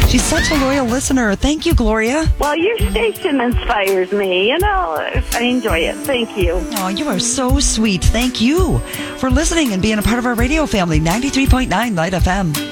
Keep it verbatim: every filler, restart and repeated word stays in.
She's such a loyal listener. Thank you, Gloria. Well, your station inspires me. You know, I enjoy it. Thank you. Oh, you are so sweet. Thank you for listening and being a part of our radio family. ninety-three point nine Light F M.